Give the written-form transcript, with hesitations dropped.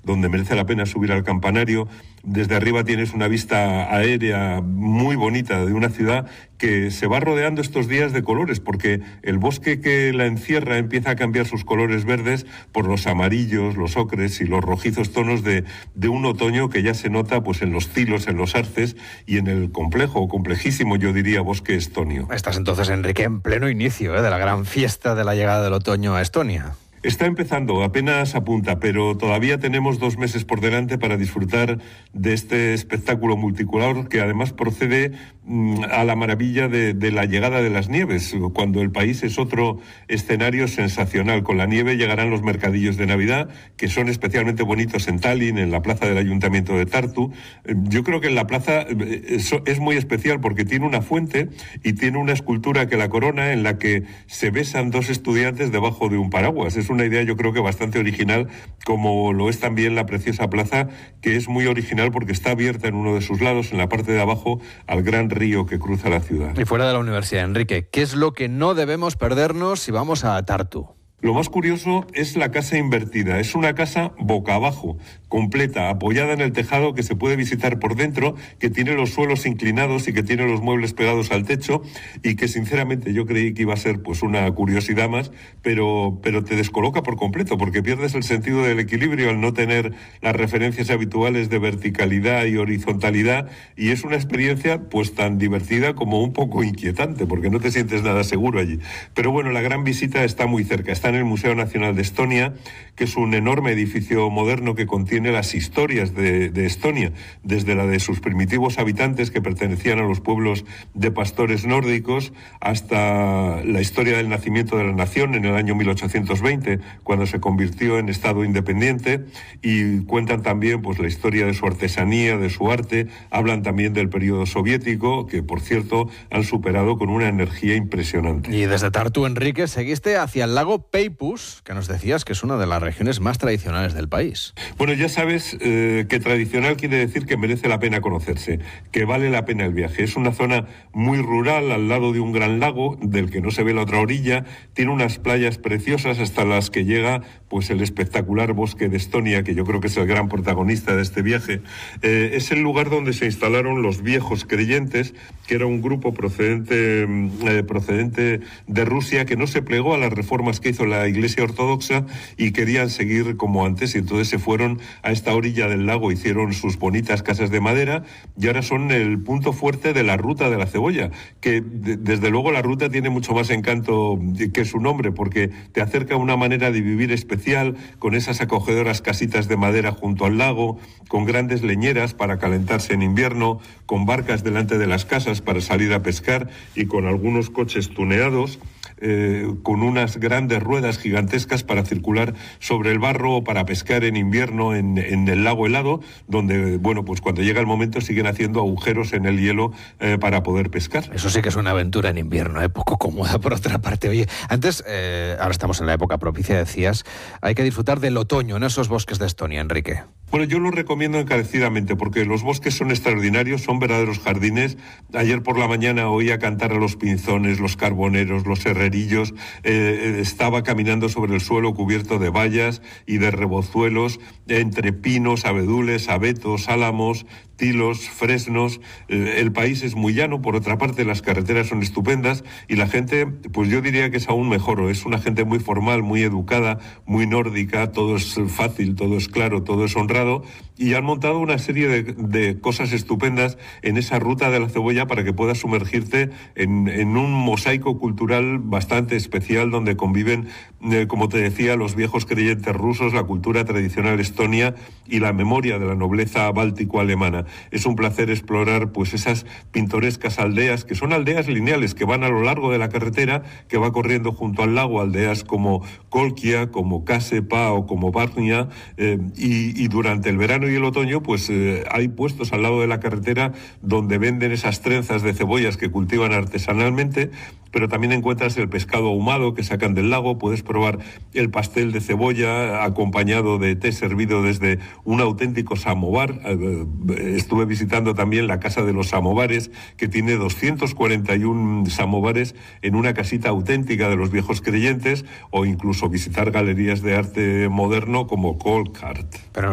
donde merece la pena subir al campanario. Desde arriba tienes una vista aérea muy bonita de una ciudad que se va rodeando estos días de colores, porque el bosque que la encierra empieza a cambiar sus colores verdes por los amarillos, los ocres y los rojizos tonos de un otoño que ya se nota pues en los tilos, en los arces y en el complejísimo, yo diría, bosque estonio. Estás entonces, Enrique, en pleno inicio de la gran fiesta de la llegada del otoño a Estonia. Está empezando, apenas apunta, pero todavía tenemos 2 meses por delante para disfrutar de este espectáculo multicolor que además procede a la maravilla de la llegada de las nieves, cuando el país es otro escenario sensacional. Con la nieve llegarán los mercadillos de Navidad, que son especialmente bonitos en Tallinn, en la plaza del Ayuntamiento de Tartu. Yo creo que en la plaza es muy especial porque tiene una fuente y tiene una escultura que la corona, en la que se besan 2 estudiantes debajo de un paraguas. Es una idea, yo creo que bastante original, como lo es también la preciosa plaza, que es muy original porque está abierta en uno de sus lados, en la parte de abajo, al gran río que cruza la ciudad. Y fuera de la universidad, Enrique, ¿qué es lo que no debemos perdernos si vamos a Tartu? Lo más curioso es la casa invertida. Es una casa boca abajo, completa, apoyada en el tejado, que se puede visitar por dentro, que tiene los suelos inclinados y que tiene los muebles pegados al techo, y que sinceramente yo creí que iba a ser pues una curiosidad más, pero te descoloca por completo, porque pierdes el sentido del equilibrio al no tener las referencias habituales de verticalidad y horizontalidad, y es una experiencia pues tan divertida como un poco inquietante, porque no te sientes nada seguro allí. Pero bueno, la gran visita está muy cerca. Está en el Museo Nacional de Estonia, que es un enorme edificio moderno que contiene las historias de Estonia, desde la de sus primitivos habitantes que pertenecían a los pueblos de pastores nórdicos, hasta la historia del nacimiento de la nación en el año 1820, cuando se convirtió en Estado independiente, y cuentan también pues la historia de su artesanía, de su arte. Hablan también del periodo soviético, que por cierto han superado con una energía impresionante. Y desde Tartu, Enrique, seguiste hacia el lago Peipus, que nos decías que es una de las regiones más tradicionales del país. Bueno, ya sabes que tradicional quiere decir que merece la pena conocerse, que vale la pena el viaje. Es una zona muy rural, al lado de un gran lago del que no se ve la otra orilla. Tiene unas playas preciosas hasta las que llega pues el espectacular bosque de Estonia, que yo creo que es el gran protagonista de este viaje. Es el lugar donde se instalaron los viejos creyentes, que era un grupo procedente de Rusia, que no se plegó a las reformas que hizo la Iglesia Ortodoxa y querían seguir como antes, y entonces se fueron a esta orilla del lago, hicieron sus bonitas casas de madera, y ahora son el punto fuerte de la Ruta de la Cebolla, que desde luego la ruta tiene mucho más encanto que su nombre, porque te acerca a una manera de vivir especial, con esas acogedoras casitas de madera junto al lago, con grandes leñeras para calentarse en invierno, con barcas delante de las casas para salir a pescar, y con algunos coches tuneados, con unas grandes ruedas gigantescas para circular sobre el barro o para pescar en invierno en el lago helado, donde, bueno, pues cuando llega el momento siguen haciendo agujeros en el hielo para poder pescar. Eso sí que es una aventura en invierno, poco cómoda por otra parte. Oye, antes, ahora estamos en la época propicia, decías, hay que disfrutar del otoño en esos bosques de Estonia, Enrique. Bueno, yo lo recomiendo encarecidamente porque los bosques son extraordinarios, son verdaderos jardines. Ayer por la mañana oía cantar a los pinzones, los carboneros, los herrerillos. Estaba caminando sobre el suelo cubierto de bayas y de rebozuelos, entre pinos, abedules, abetos, álamos, tilos, fresnos. El país es muy llano, por otra parte las carreteras son estupendas, y la gente, pues yo diría que es aún mejor. Es una gente muy formal, muy educada, muy nórdica. Todo es fácil, todo es claro, todo es honrado, y han montado una serie de cosas estupendas en esa Ruta de la Cebolla para que puedas sumergirte en un mosaico cultural bastante especial, donde conviven, como te decía, los viejos creyentes rusos, la cultura tradicional estonia y la memoria de la nobleza báltico-alemana. Es un placer explorar pues esas pintorescas aldeas, que son aldeas lineales, que van a lo largo de la carretera que va corriendo junto al lago, aldeas como Kolkia, como Kasepa o como Varnia, y durante el verano y el otoño pues hay puestos al lado de la carretera donde venden esas trenzas de cebollas que cultivan artesanalmente, pero también encuentras el pescado ahumado que sacan del lago. Puedes probar el pastel de cebolla acompañado de té servido desde un auténtico samovar. Estuve visitando también la Casa de los Samovares, que tiene 241 samovares en una casita auténtica de los viejos creyentes, o incluso visitar galerías de arte moderno como Kolkart. Pero